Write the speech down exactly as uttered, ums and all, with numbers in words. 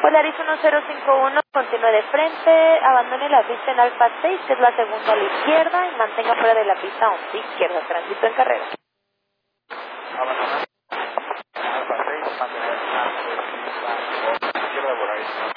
Polaris uno cero cinco uno, continúe de frente, abandone la pista en Alfa seis, que es la segunda a la izquierda, y mantenga fuera de la pista once izquierda, tránsito en carrera. Abandonar Alfa seis, mantener la izquierda Polaris.